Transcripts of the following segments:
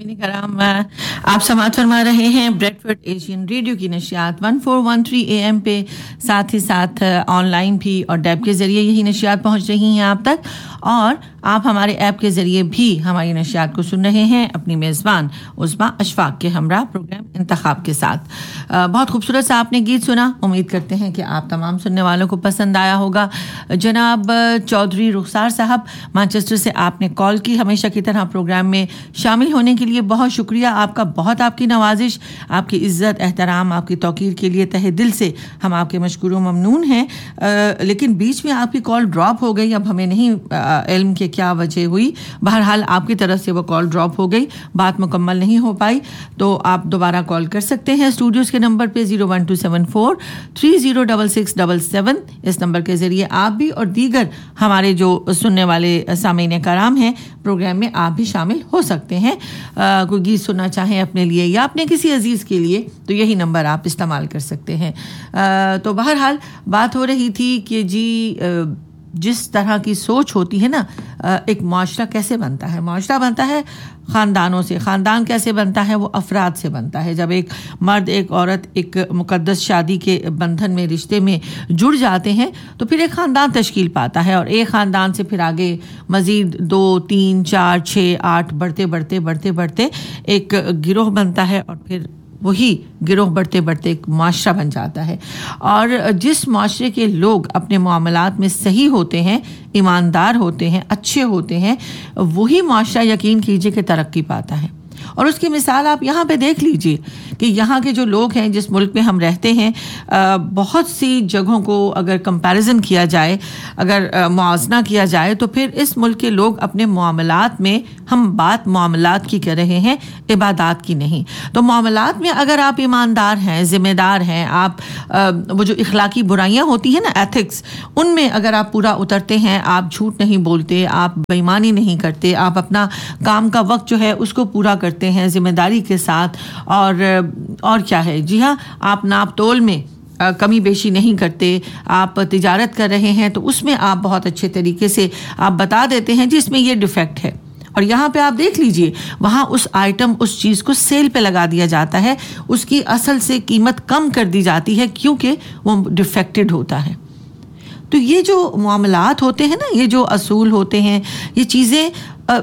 नाज़रीन कराम, आप समाअत फरमा रहे हैं ब्रेडफोर्ड एशियन रेडियो की नशियात 1413 AM पे, साथ ही साथ ऑनलाइन भी और डैब के ज़रिए यही नशियात पहुंच रही हैं आप तक, और आप हमारे ऐप के ज़रिए भी हमारी नशियात को सुन रहे हैं अपनी मेज़बान उस्मा अशफाक के हमरा प्रोग्राम इंतखाब के साथ। बहुत खूबसूरत सा आपने गीत सुना, उम्मीद करते हैं कि आप तमाम सुनने वालों को पसंद आया होगा। जनाब चौधरी रुखसार साहब मैनचेस्टर से आपने कॉल की, हमेशा की तरह प्रोग्राम में शामिल होने के लिए बहुत शुक्रिया आपका, बहुत आपकी नवाजिश, आपकी इज़्ज़त एहतराम, आपकी तौकीर के लिए तहे दिल से हम आपके मशकूर व ममनून हैं। लेकिन बीच में आपकी कॉल ड्रॉप हो गई, अब हमें नहीं इल्म के क्या वजह हुई, बहरहाल आपकी तरफ से वो कॉल ड्रॉप हो गई, बात मुकम्मल नहीं हो पाई, तो आप दोबारा कॉल कर सकते हैं स्टूडियोज़ के नंबर पे 01274 306677। इस नंबर के ज़रिए आप भी और दीगर हमारे जो सुनने वाले सामीन कराम हैं प्रोग्राम में आप भी शामिल हो सकते हैं। कोई गीत सुनना चाहें अपने लिए या अपने किसी अजीज़ के लिए तो यही नंबर आप इस्तेमाल कर सकते हैं। तो बहरहाल बात हो रही थी कि जी जिस तरह की सोच होती है ना, एक माशरा कैसे बनता है, माशरा बनता है ख़ानदानों से, ख़ानदान कैसे बनता है वो अफराद से बनता है। जब एक मर्द एक औरत एक मुक़द्दस शादी के बंधन में रिश्ते में जुड़ जाते हैं तो फिर एक ख़ानदान तश्कील पाता है, और एक ख़ानदान से फिर आगे मज़ीद 2 3 4 6 8 बढ़ते बढ़ते बढ़ते बढ़ते एक गिरोह बनता है, और फिर वही गिरोह बढ़ते बढ़ते एक माशरा बन जाता है। और जिस माशरे के लोग अपने मामलात में सही होते हैं, ईमानदार होते हैं, अच्छे होते हैं, वही माशरा यकीन कीजिए कि तरक्की पाता है। और उसकी मिसाल आप यहाँ पे देख लीजिए कि यहाँ के जो लोग हैं, जिस मुल्क में हम रहते हैं, बहुत सी जगहों को अगर कंपैरिजन किया जाए, अगर मुआवजना किया जाए, तो फिर इस मुल्क के लोग अपने मामलात में, हम बात मामलात की कर रहे हैं, इबादत की नहीं, तो मामलात में अगर आप ईमानदार हैं, ज़िम्मेदार हैं, आप वो जो इखलाकी बुराइयां होती हैं ना, एथिक्स, उनमें अगर आप पूरा उतरते हैं, आप झूठ नहीं बोलते, आप बेईमानी नहीं करते, आप अपना काम का वक्त जो है उसको पूरा करते हैं ज़िम्मेदारी के साथ, और क्या है, जी हाँ, आप नाप तोल में कमी बेशी नहीं करते, आप तिजारत कर रहे हैं तो उसमें आप बहुत अच्छे तरीके से आप बता देते हैं जिसमें ये डिफेक्ट है। और यहाँ पे आप देख लीजिए, वहाँ उस आइटम, उस चीज़ को सेल पे लगा दिया जाता है, उसकी असल से कीमत कम कर दी जाती है क्योंकि वो डिफेक्टेड होता है। तो ये जो मामलात होते हैं ना, ये जो असूल होते हैं, ये चीज़ें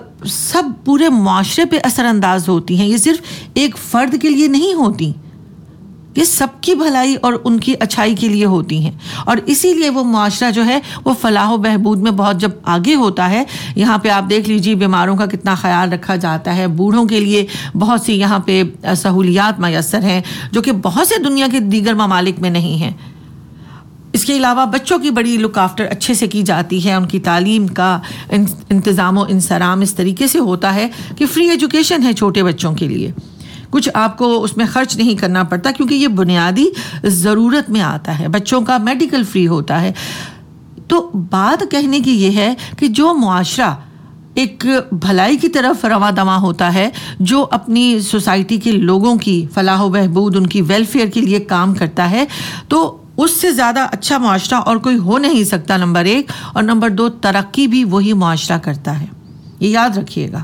सब पूरे माशरे पे असरअंदाज होती हैं। ये सिर्फ एक फ़र्द के लिए नहीं होती, ये सबकी भलाई और उनकी अच्छाई के लिए होती हैं, और इसीलिए वो माशरा जो है वो फलाह व बहबूद में बहुत जब आगे होता है। यहाँ पे आप देख लीजिए बीमारों का कितना ख्याल रखा जाता है, बूढ़ों के लिए बहुत सी यहाँ पे सहूलियात मैसर हैं जो कि बहुत से दुनिया के दीगर ममालिक में नहीं हैं। इसके अलावा बच्चों की बड़ी लुक आफ्टर अच्छे से की जाती है, उनकी तालीम का इंतज़ाम व इंसराम इस तरीके से होता है कि फ्री एजुकेशन है छोटे बच्चों के लिए, कुछ आपको उसमें ख़र्च नहीं करना पड़ता क्योंकि ये बुनियादी ज़रूरत में आता है, बच्चों का मेडिकल फ्री होता है। तो बात कहने की ये है कि जो मुआशरा एक भलाई की तरफ रवा दवा होता है, जो अपनी सोसाइटी के लोगों की फलाह व बहबूद, उनकी वेलफेयर के लिए काम करता है, तो उससे ज़्यादा अच्छा मुआशरा और कोई हो नहीं सकता, नंबर 1। और नंबर 2, तरक्की भी वही मुआशरा करता है, ये याद रखिएगा।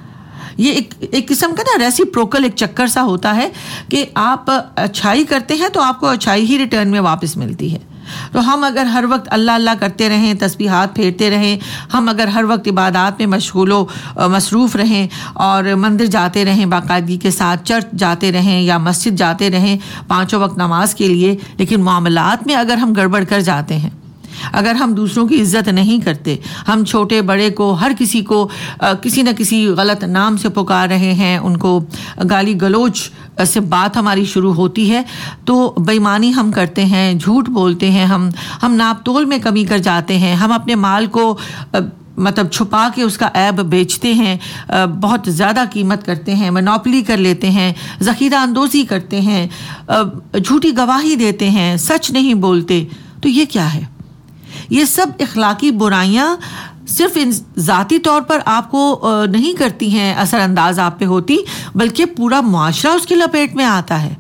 ये एक किस्म का ना रेसिप्रोकल एक चक्कर सा होता है कि आप अच्छाई करते हैं तो आपको अच्छाई ही रिटर्न में वापस मिलती है। तो हम अगर हर वक्त अल्लाह अल्लाह करते रहें, तस्बीहात फेरते रहें, हम अगर हर वक्त इबादत में मसरूफ़ रहें और मंदिर जाते रहें बाकायदगी के साथ, चर्च जाते रहें या मस्जिद जाते रहें 5 वक्त नमाज के लिए, लेकिन मामलात में अगर हम गड़बड़ कर जाते हैं, अगर हम दूसरों की इज़्ज़त नहीं करते, हम छोटे बड़े को, हर किसी को किसी न किसी गलत नाम से पुकार रहे हैं, उनको गाली गलोच से बात हमारी शुरू होती है, तो बेईमानी हम करते हैं, झूठ बोलते हैं, हम नाप तोल में कमी कर जाते हैं, हम अपने माल को मतलब छुपा के उसका ऐब बेचते हैं, बहुत ज़्यादा कीमत करते हैं, मोनोपोली कर लेते हैं, ज़ख़ीरा अंदोज़ी करते हैं, झूठी गवाही देते हैं, सच नहीं बोलते। तो ये क्या है? ये सब इखलाकी बुराइयां सिर्फ ज़ाती तौर पर आपको नहीं करती हैं, असरअंदाज आप पे होती, बल्कि पूरा माशरा उसकी लपेट में आता है,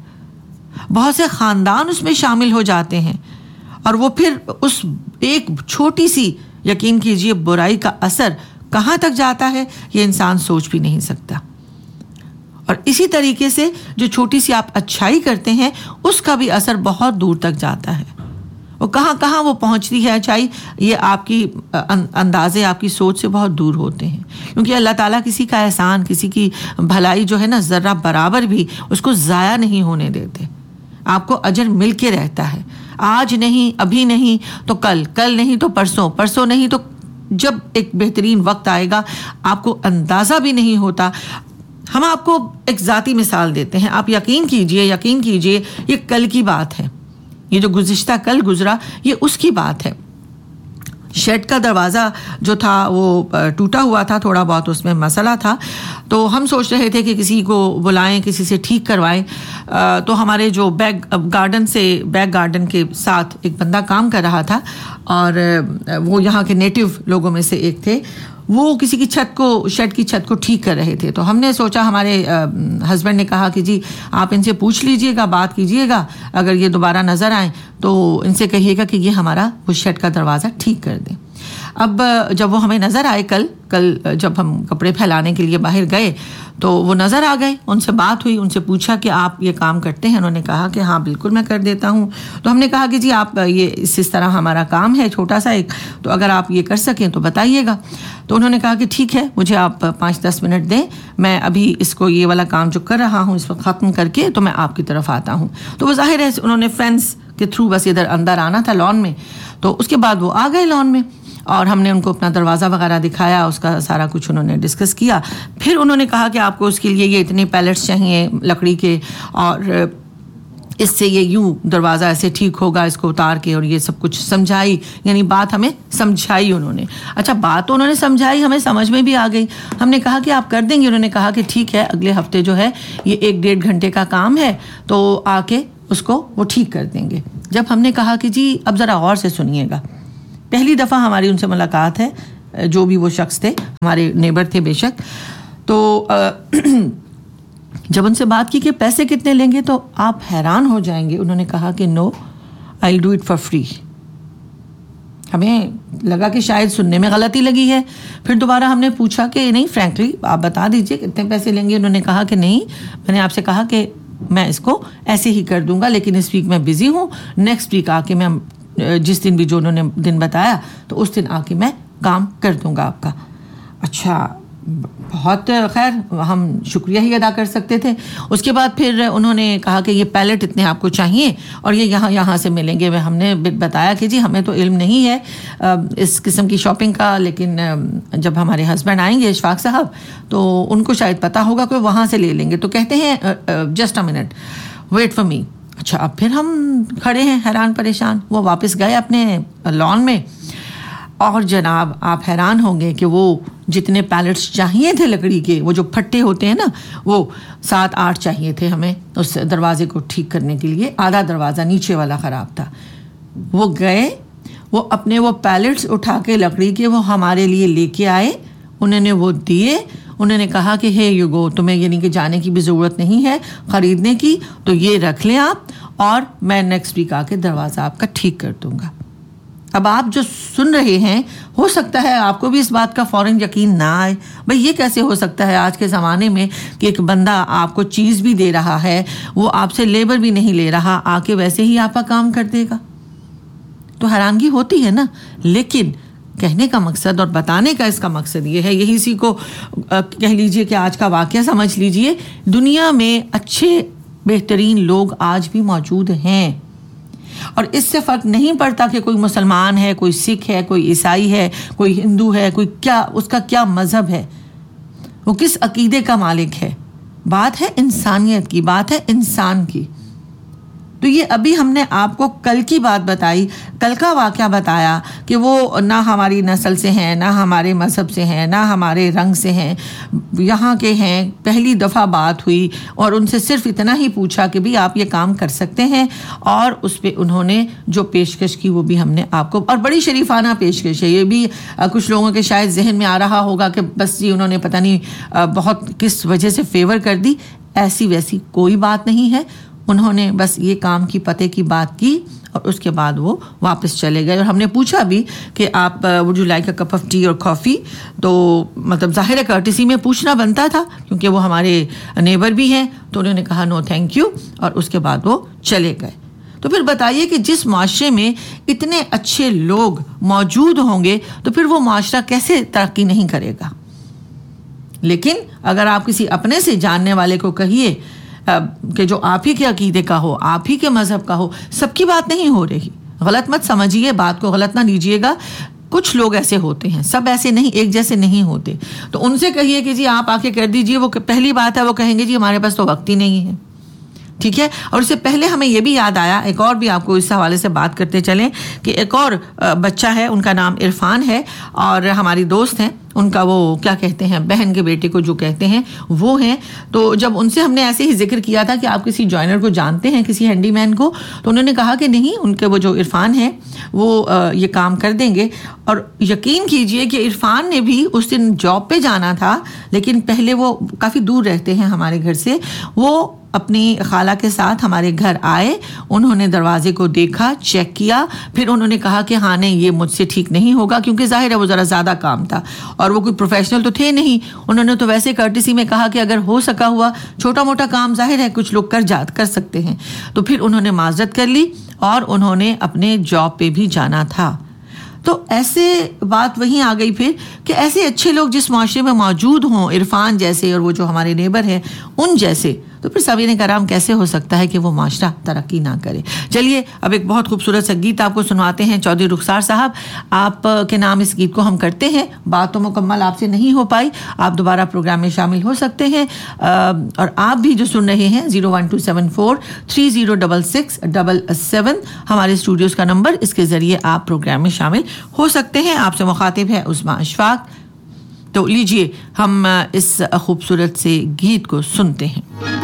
बहुत से ख़ानदान उसमें शामिल हो जाते हैं, और वो फिर उस एक छोटी सी, यकीन कीजिए, बुराई का असर कहाँ तक जाता है ये इंसान सोच भी नहीं सकता। اور اسی طریقے سے جو چھوٹی سی آپ اچھائی کرتے ہیں اس کا بھی اثر بہت دور تک جاتا ہے. وہ کہاں وہ پہنچتی ہے اچھائی, یہ آپ کی اندازے آپ کی سوچ سے بہت دور ہوتے ہیں. کیونکہ اللہ تعالیٰ کسی کا احسان, کسی کی بھلائی جو ہے نا ذرہ برابر بھی اس کو ضائع نہیں ہونے دیتے. آپ کو اجر مل کے رہتا ہے. آج نہیں, ابھی نہیں تو کل نہیں تو پرسوں نہیں تو جب ایک بہترین وقت آئے گا آپ کو اندازہ بھی نہیں ہوتا. ہم آپ کو ایک ذاتی مثال دیتے ہیں, آپ یقین کیجئے یہ کل کی بات ہے. یہ جو گزشتہ کل گزرا یہ اس کی بات ہے. شیڈ کا دروازہ جو تھا وہ ٹوٹا ہوا تھا, تھوڑا بہت اس میں مسئلہ تھا. تو ہم سوچ رہے تھے کہ کسی کو بلائیں, کسی سے ٹھیک کروائیں. تو ہمارے جو بیک گارڈن کے ساتھ ایک بندہ کام کر رہا تھا اور وہ یہاں کے نیٹو لوگوں میں سے ایک تھے. وہ کسی کی شیڈ کی چھت کو ٹھیک کر رہے تھے. تو ہم نے سوچا, ہمارے ہسبینڈ نے کہا کہ جی آپ ان سے پوچھ لیجئے گا, بات کیجئے گا, اگر یہ دوبارہ نظر آئیں تو ان سے کہیے گا کہ یہ ہمارا وہ شیڈ کا دروازہ ٹھیک کر دیں. اب جب وہ ہمیں نظر آئے کل جب ہم کپڑے پھیلانے کے لیے باہر گئے تو وہ نظر آ گئے. ان سے بات ہوئی, ان سے پوچھا کہ آپ یہ کام کرتے ہیں؟ انہوں نے کہا کہ ہاں بالکل میں کر دیتا ہوں. تو ہم نے کہا کہ جی آپ یہ اس طرح ہمارا کام ہے چھوٹا سا ایک, تو اگر آپ یہ کر سکیں تو بتائیے گا. تو انہوں نے کہا کہ ٹھیک ہے, مجھے آپ 5-10 منٹ دیں, میں ابھی اس کو یہ والا کام جو کر رہا ہوں اس وقت ختم کر کے تو میں آپ کی طرف آتا ہوں. تو وہ ظاہر ہے انہوں نے فرینڈس کے تھرو بس ادھر اندر آنا تھا لان میں. تو اس کے بعد وہ آ گئے لان میں اور ہم نے ان کو اپنا دروازہ وغیرہ دکھایا, اس کا سارا کچھ انہوں نے ڈسکس کیا. پھر انہوں نے کہا کہ آپ کو اس کے لیے یہ اتنے پیلٹس چاہیے لکڑی کے, اور اس سے یہ یوں دروازہ ایسے ٹھیک ہوگا, اس کو اتار کے, اور یہ سب کچھ سمجھائی, یعنی بات ہمیں سمجھائی انہوں نے. اچھا بات تو انہوں نے سمجھائی, ہمیں سمجھ میں بھی آ گئی. ہم نے کہا کہ آپ کر دیں گے؟ انہوں نے کہا کہ ٹھیک ہے, اگلے ہفتے جو ہے یہ 1-1.5 گھنٹے کا کام ہے تو آ کے اس کو وہ ٹھیک کر دیں گے. جب ہم نے کہا کہ جی اب ذرا غور سے سنیے گا, پہلی دفعہ ہماری ان سے ملاقات ہے, جو بھی وہ شخص تھے ہمارے نیبر تھے بے شک. تو جب ان سے بات کی کہ پیسے کتنے لیں گے تو آپ حیران ہو جائیں گے. انہوں نے کہا کہ نو, I do it for free. ہمیں لگا کہ شاید سننے میں غلطی لگی ہے. پھر دوبارہ ہم نے پوچھا کہ نہیں فرینکلی آپ بتا دیجئے کتنے پیسے لیں گے. انہوں نے کہا کہ نہیں, میں نے آپ سے کہا کہ میں اس کو ایسے ہی کر دوں گا, لیکن اس ویک میں بزی ہوں, نیکسٹ ویک آ کے میں جس دن بھی جو انہوں نے دن بتایا تو اس دن آ کے میں کام کر دوں گا آپ کا. اچھا بہت خیر, ہم شکریہ ہی ادا کر سکتے تھے. اس کے بعد پھر انہوں نے کہا کہ یہ پیلٹ اتنے آپ کو چاہیے اور یہ یہاں سے ملیں گے. ہم نے بتایا کہ جی ہمیں تو علم نہیں ہے اس قسم کی شاپنگ کا, لیکن جب ہمارے ہسبینڈ آئیں گے اشفاق صاحب تو ان کو شاید پتہ ہوگا کہ وہاں سے لے لیں گے. تو کہتے ہیں just a minute, wait for me. اچھا اب پھر ہم کھڑے ہیں حیران پریشان. وہ واپس گئے اپنے لان میں اور جناب آپ حیران ہوں گے کہ وہ جتنے پیلٹس چاہیے تھے لکڑی کے, وہ جو پھٹے ہوتے ہیں نا, وہ 7-8 چاہیے تھے ہمیں اس دروازے کو ٹھیک کرنے کے لیے. آدھا دروازہ نیچے والا خراب تھا. وہ گئے, وہ اپنے وہ پیلٹس اٹھا کے لکڑی کے وہ ہمارے لیے لے کے آئے. انہوں نے وہ دیے. انہوں نے کہا کہ ہے یو گو, تمہیں یعنی کہ جانے کی بھی ضرورت نہیں ہے خریدنے کی, تو یہ رکھ لیں آپ, اور میں نیکسٹ ویک آ کے دروازہ آپ کا ٹھیک کر دوں گا. اب آپ جو سن رہے ہیں ہو سکتا ہے آپ کو بھی اس بات کا فوراً یقین نہ آئے. بھئی یہ کیسے ہو سکتا ہے آج کے زمانے میں کہ ایک بندہ آپ کو چیز بھی دے رہا ہے, وہ آپ سے لیبر بھی نہیں لے رہا, آ کے ویسے ہی آپ کا کام کر دے گا. تو حیرانگی ہوتی ہے نا. لیکن کہنے کا مقصد اور بتانے کا اس کا مقصد یہ ہے, یہی اسی کو کہہ لیجئے کہ آج کا واقعہ سمجھ لیجئے. دنیا میں اچھے بہترین لوگ آج بھی موجود ہیں, اور اس سے فرق نہیں پڑتا کہ کوئی مسلمان ہے, کوئی سکھ ہے, کوئی عیسائی ہے, کوئی ہندو ہے, کوئی کیا اس کا کیا مذہب ہے, وہ کس عقیدے کا مالک ہے. بات ہے انسانیت کی, بات ہے انسان کی. تو یہ ابھی ہم نے آپ کو کل کی بات بتائی, کل کا واقعہ بتایا کہ وہ نہ ہماری نسل سے ہیں, نہ ہمارے مذہب سے ہیں, نہ ہمارے رنگ سے ہیں, یہاں کے ہیں. پہلی دفعہ بات ہوئی اور ان سے صرف اتنا ہی پوچھا کہ بھی آپ یہ کام کر سکتے ہیں, اور اس پہ انہوں نے جو پیشکش کی وہ بھی ہم نے آپ کو, اور بڑی شریفانہ پیشکش ہے. یہ بھی کچھ لوگوں کے شاید ذہن میں آ رہا ہوگا کہ بس جی انہوں نے پتہ نہیں بہت کس وجہ سے فیور کر دی. ایسی ویسی کوئی بات نہیں ہے. उन्होंने बस ये काम की पते की बात की और उसके बाद वो वापस चले गए। और हमने पूछा भी कि आप would you like a cup of T और कॉफ़ी, तो मतलब ज़ाहिर है कर्टेसी में पूछना बनता था क्योंकि वो हमारे नेबर भी हैं, तो उन्होंने कहा नो थैंक यू और उसके बाद वो चले गए। तो फिर बताइए कि जिस माशरे में इतने अच्छे लोग मौजूद होंगे तो फिर वो माशरा कैसे तरक्की नहीं करेगा। लेकिन अगर आप किसी अपने से जानने वाले को कहिए कि जो आप ही के अकीदे का हो, आप ही के मज़हब का हो, सबकी बात नहीं हो रही। गलत मत समझिए, बात को गलत ना लीजिएगा। कुछ लोग ऐसे होते हैं, सब ऐसे नहीं, एक जैसे नहीं होते। तो उनसे कहिए कि जी आप आके कर दीजिए, वो पहली बात है वो कहेंगे जी हमारे पास तो वक्त ही नहीं है। ठीक है। और इससे पहले हमें यह भी याद आया, एक और भी आपको इस हवाले से बात करते चलें कि एक और बच्चा है, उनका नाम इरफान है और हमारी दोस्त हैं, उनका वो क्या कहते हैं बहन के बेटे को जो कहते हैं वो हैं। तो जब उनसे हमने ऐसे ही जिक्र किया था कि आप किसी जॉइनर को जानते हैं, किसी हैंडीमैन को, तो उन्होंने कहा कि नहीं, उनके वो जो इरफान है वो ये काम कर देंगे। और यकीन कीजिए कि इरफान ने भी उस दिन जॉब पे जाना था, लेकिन पहले वो काफ़ी दूर रहते हैं हमारे घर से। वो अपनी खाला के साथ हमारे घर आए, उन्होंने दरवाजे को देखा, चेक किया, फिर उन्होंने कहा कि हाँ नहीं ये मुझसे ठीक नहीं होगा, क्योंकि जाहिर है वो ज़रा ज़्यादा काम था और वो कोई प्रोफेशनल तो थे नहीं। उन्होंने तो वैसे कर्टेसी में कहा कि अगर हो सका हुआ छोटा मोटा काम जाहिर है कुछ लोग कर सकते हैं। तो फिर उन्होंने माजरत कर ली और उन्होंने अपने जॉब पे भी जाना था। तो ऐसे बात वहीं आ गई फिर कि ऐसे अच्छे लोग जिस माशरे में मौजूद हों, इरफान जैसे और वो जो हमारे नेबर हैं उन जैसे, तो फिर सामीन कराम कैसे हो सकता है कि वो माशरा तरक्की ना करे। चलिए अब एक बहुत खूबसूरत सा गीत आपको सुनवाते हैं। चौधरी रुखसार साहब आप के नाम इस गीत को हम करते हैं। बात तो मुकम्मल आपसे नहीं हो पाई, आप दोबारा प्रोग्राम में शामिल हो सकते हैं। और आप भी जो सुन रहे हैं 01274306677 हमारे स्टूडियोज़ का नंबर, इसके ज़रिए आप प्रोग्राम में शामिल हो सकते हैं। आपसे मुखातिब है उस्मा अशफाक। तो लीजिए हम इस खूबसूरत से गीत को सुनते हैं।